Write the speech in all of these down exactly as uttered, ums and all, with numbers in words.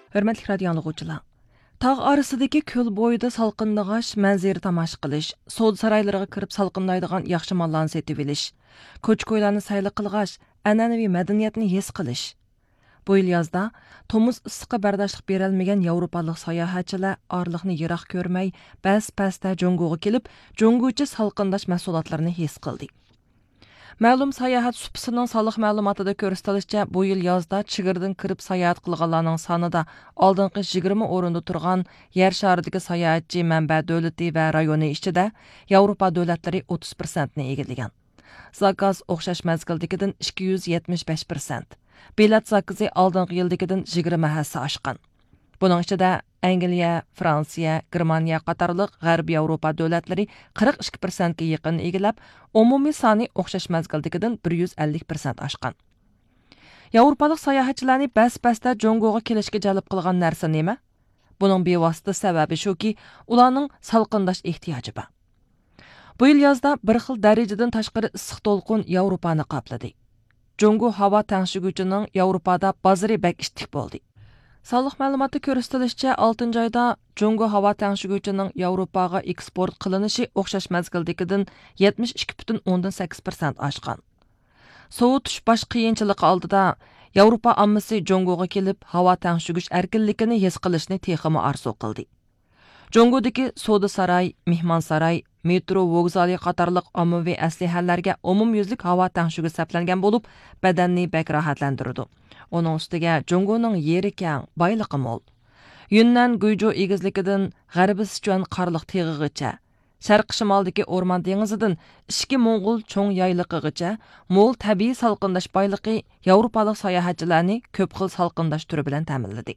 Hörmətli radio anlıqçılar. Tağ arasındakı köl boyida salqınlığaş, mənzeri tamaşa qilish, savdo saraylarına kirib salqınlaydigan yaxshi mallarni setib olish, ko'ch-ko'ylarni sayli qilg'ash, an'anaviy madaniyatni his qilish. Bu yil yozda tomuz issiqqa bardoshlik berolmagan Yevropalik sayohatchilar orliqni yiroq ko'rmay, bas-pasda Jongoga kelib, Jongocha salqindash mahsulotlarini his qildi. Ma'lum sayohat supisining soliq ma'lumotida ko'rsatilishicha, bu yil yozda chigirdan kirib sayohat qilganlarning sonida oldingi yigirma o'rinda turgan yer sharidagi sayohatchi manba davlati va rayoni ichida Yevropa davlatlari o'ttiz foiz ni egallagan. Zakaz o'xshash mazgildagidan ikki yuz yetmish besh foiz. Bilet zakazi oldingi yildagidan yigirma hassa oshgan. Buning ichida Angliya, Fransiya, Germaniya qatorliq G'arbiy Yevropa davlatlari qirq ikki foiz ga yaqin egallab, umumiy soni o'xshash mazgildagidan bir yuz ellik foiz oshgan. Yevropalik sayohatchilarni bas-basda Jongoga kelishga jalb qilgan narsa nima? Buning bevosita sababi shuki, ularning salqindash ehtiyoji bor. Bu yil yozda bir xil darajadan tashqari issiq to'lqin Yevropani qopladi. Jongo havo tangshiguvchining Yevropada bozori bak ishtiq bo'ldi. Sog'liq ma'lumoti ko'rsatilishicha, oltinchi oyda Jongo havo tangshiguvchining Yevropaga eksport qilinishi o'xshash mazgildagidan yetmish ikki butun o'ndan sakkiz foiz oshgan. Sovutish bosh qiyinchiligi oldida Yevropa ommasi Jongoga kelib, havo tangshigish erkinligini his qilishni texmi arzu qildi. Jongodagi savdo saroy, mehmon saroy, metro, vokzali qatorliq ommaviy aslihalarga umumyuzlik havo tangshigish saplangan bo'lib, badanni bak rohatlantirdi. Onun ustiga Jongoning yeri keng, boyligi mo'l. Yunnan Guyjo egizligidan G'arbi Sichuan qarliq teg'igacha, sharq shimoldagi o'rmon dengizidan ishki Mo'ng'ul cho'ng yayliqigacha mo'l tabiiy salqindash boyligi Yevropalik sayohatchilarni ko'p xil salqindash turi bilan ta'minladi.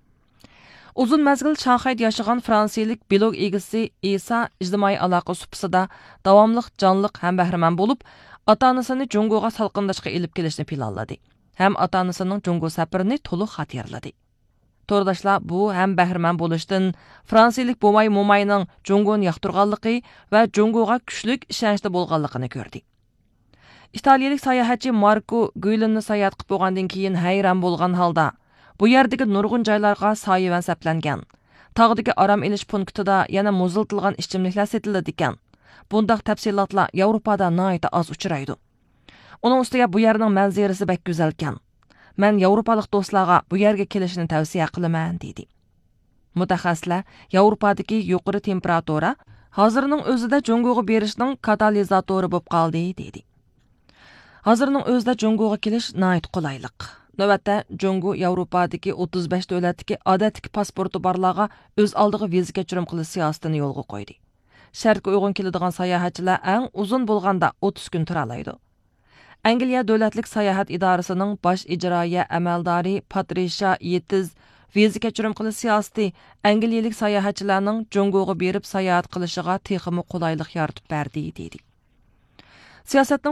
Uzun mazgil Shanxayda yashagan fransiyalik blog egisi Isa ijtimoiy aloqa supisida davomliq jonliq ham bahramand bo'lib, ota-onasini Jongoga salqindashga elib kelishni planladi. Hem ota-onasining Jongo safarini to'liq xatirladi. To'rdoshlar bu ham bahramand bo'lishdan fransiyalik Bomay Momayning Jongoni yoqtirganligi va Jongoga kuchlik ishonchda bo'lganligini ko'rdi. İtaliyalik sayohatchi Marco Guylinni sayohat qilib bo'lgandan keyin hayron bo'lgan holda, bu yerdagi nurg'un joylarga soyivan saplangan. Tog'dagi orom elish punktida yana muziltilgan ichimliklar setiladi ekan. Bundaq tafsilotlar Yevropada nihoyatda oz uchraydi. Onun ustiga bu yerning manzarasi bak go'zalkan. Men Yevropalik do'stlarga bu yerga kelishni tavsiya qilaman dedi. Mutaxassislar Yevropadagi yuqori temperatura hozirning o'zida Jongoga berishning katalizatori bo'lib qoldi dedi. Hozirning o'zida Jongoga kelish nihoyat qulaylik. Navbatda Jongo Yevropadagi o'ttiz besh davlatdagi odatdagi pasporti borlarga o'z oldiga viza kechirim qilish siyosatini yo'lga qo'ydi. Shartga uyg'un keladigan sayohatchilar eng uzun bo'lganda o'ttiz kun tura oladi. Angliya davlatlik sayohat idorasining bosh ijroiya amaldori Patricia Yetiz viza kechirim qilish siyosati angliyalik sayohatchilarning Jongoga berib sayohat qilishiga texmi qulaylik yaratib berdi dedi. Siyosatning